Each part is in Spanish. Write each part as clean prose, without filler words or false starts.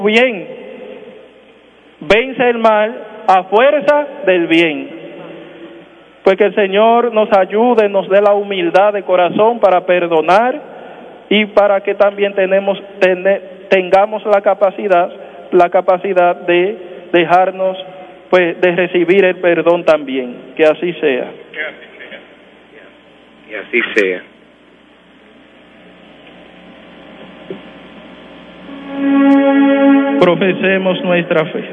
bien. Vence el mal a fuerza del bien. Pues que el Señor nos ayude, nos dé la humildad de corazón para perdonar y para que también tengamos la capacidad de dejarnos, pues, de recibir el perdón también. Que así sea. Que así sea. Profesemos nuestra fe.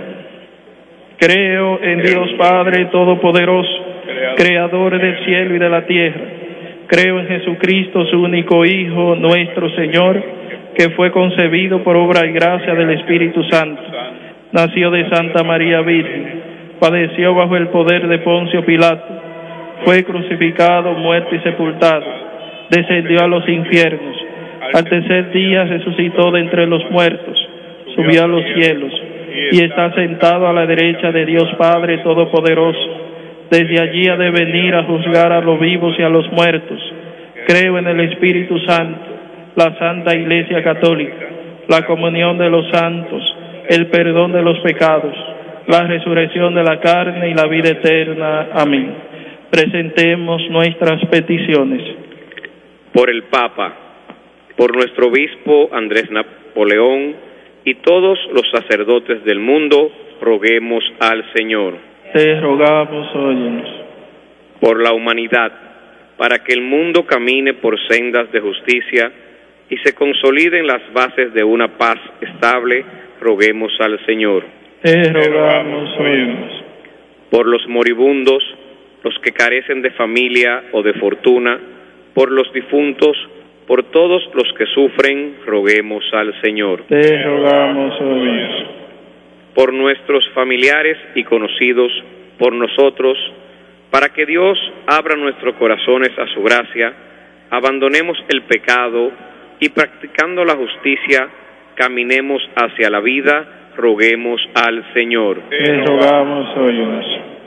Creo en Dios Padre Todopoderoso, Creador del cielo y de la tierra. Creo en Jesucristo, su único Hijo, nuestro Señor, que fue concebido por obra y gracia del Espíritu Santo. Nació de Santa María Virgen, padeció bajo el poder de Poncio Pilato, fue crucificado, muerto y sepultado, descendió a los infiernos, al tercer día resucitó de entre los muertos, subió a los cielos y está sentado a la derecha de Dios Padre Todopoderoso. Desde allí ha de venir a juzgar a los vivos y a los muertos. Creo en el Espíritu Santo, la Santa Iglesia Católica, la comunión de los santos, el perdón de los pecados, la resurrección de la carne y la vida eterna. Amén. Presentemos nuestras peticiones. Por el Papa, por nuestro obispo Andrés Napoleón y todos los sacerdotes del mundo, roguemos al Señor. Te rogamos, óyenos. Por la humanidad, para que el mundo camine por sendas de justicia y se consoliden las bases de una paz estable, roguemos al Señor. Te rogamos, óyenos. Por los moribundos, los que carecen de familia o de fortuna, por los difuntos, por todos los que sufren, roguemos al Señor. Te rogamos, óyenos. Por nuestros familiares y conocidos, por nosotros, para que Dios abra nuestros corazones a su gracia, abandonemos el pecado y practicando la justicia, caminemos hacia la vida, roguemos al Señor. Te rogamos, óyenos.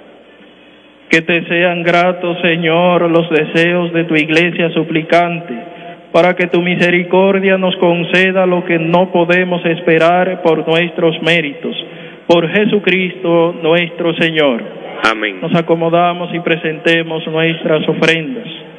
Que te sean gratos, Señor, los deseos de tu iglesia suplicante, para que tu misericordia nos conceda lo que no podemos esperar por nuestros méritos. Por Jesucristo nuestro Señor. Amén. Nos acomodamos y presentemos nuestras ofrendas.